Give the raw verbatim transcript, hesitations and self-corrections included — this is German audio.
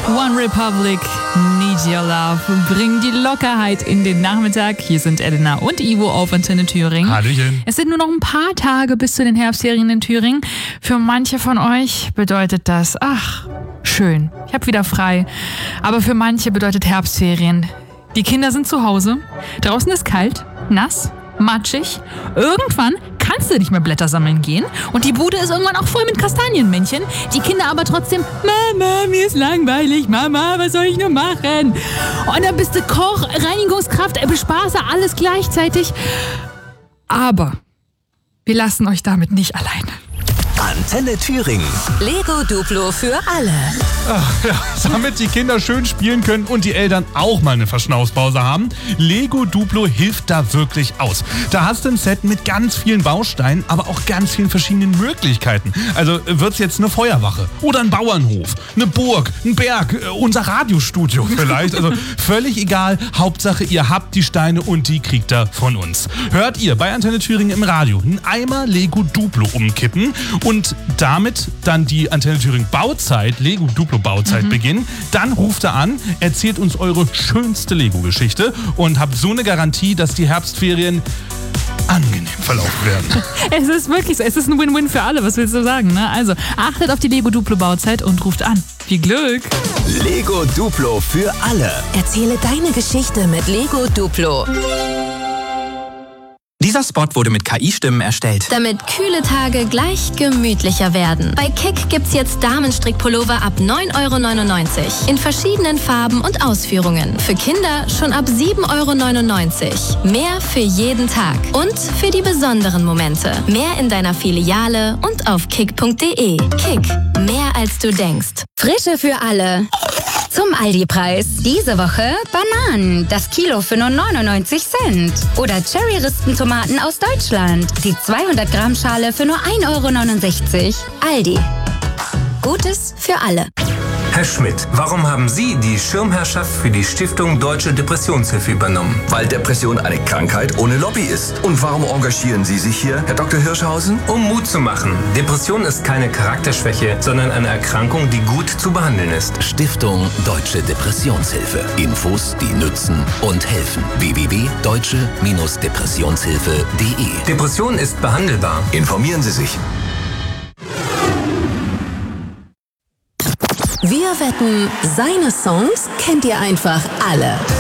One Republic, Need Your Love. Bringen die Lockerheit in den Nachmittag. Hier sind Elena und Ivo auf Antenne Thüringen. Hallöchen. Es sind nur noch ein paar Tage bis zu den Herbstferien in Thüringen. Für manche von euch bedeutet das, ach, schön, ich habe wieder frei. Aber für manche bedeutet Herbstferien, die Kinder sind zu Hause, draußen ist kalt, nass, matschig. Irgendwann kannst du nicht mehr Blätter sammeln gehen und die Bude ist irgendwann auch voll mit Kastanienmännchen. Die Kinder aber trotzdem, Mama, mir ist langweilig, Mama, was soll ich nur machen? Und dann bist du Koch, Reinigungskraft, Bespaßer, alles gleichzeitig. Aber wir lassen euch damit nicht alleine. Antenne Thüringen. Lego Duplo für alle. Ach, ja, damit die Kinder schön spielen können und die Eltern auch mal eine Verschnaufspause haben. Lego Duplo hilft da wirklich aus. Da hast du ein Set mit ganz vielen Bausteinen, aber auch ganz vielen verschiedenen Möglichkeiten. Also wird's jetzt eine Feuerwache oder ein Bauernhof, eine Burg, ein Berg, unser Radiostudio vielleicht. Also völlig egal. Hauptsache, ihr habt die Steine und die kriegt ihr von uns. Hört ihr bei Antenne Thüringen im Radio einen Eimer Lego Duplo umkippen und damit dann die Antenne Thüringen Bauzeit, Lego Duplo Bauzeit mhm. beginnen. Dann ruft er an, erzählt uns eure schönste Lego-Geschichte und habt so eine Garantie, dass die Herbstferien angenehm verlaufen werden. Es ist wirklich so, es ist ein Win-Win für alle, was willst du sagen, ne? Also achtet auf die Lego Duplo Bauzeit und ruft an. Viel Glück! Lego Duplo für alle. Erzähle deine Geschichte mit Lego Duplo. Dieser Spot wurde mit K I-Stimmen erstellt. Damit kühle Tage gleich gemütlicher werden. Bei Kick gibt's jetzt Damenstrickpullover ab neun Euro neunundneunzig. In verschiedenen Farben und Ausführungen. Für Kinder schon ab sieben Euro neunundneunzig. Mehr für jeden Tag. Und für die besonderen Momente. Mehr in deiner Filiale und auf kick punkt de. Kick. Mehr als du denkst. Frische für alle. Zum Aldi-Preis. Diese Woche Bananen. Das Kilo für nur neunundneunzig Cent. Oder Cherry-Rispentomaten aus Deutschland. Die zweihundert Gramm Schale für nur ein Euro neunundsechzig. Aldi. Gutes für alle. Herr Schmidt, warum haben Sie die Schirmherrschaft für die Stiftung Deutsche Depressionshilfe übernommen? Weil Depression eine Krankheit ohne Lobby ist. Und warum engagieren Sie sich hier, Herr Doktor Hirschhausen? Um Mut zu machen. Depression ist keine Charakterschwäche, sondern eine Erkrankung, die gut zu behandeln ist. Stiftung Deutsche Depressionshilfe. Infos, die nützen und helfen. w w w punkt deutsche Depressionshilfe punkt de. Depression ist behandelbar. Informieren Sie sich. Wir wetten, seine Songs kennt ihr einfach alle.